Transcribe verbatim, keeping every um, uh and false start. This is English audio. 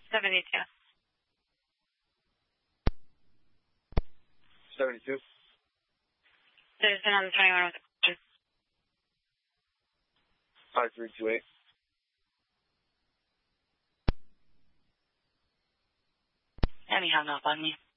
seventy-two. seventy-two. Citizen on the twenty-one with a question. five three two eight. And he hung up on me.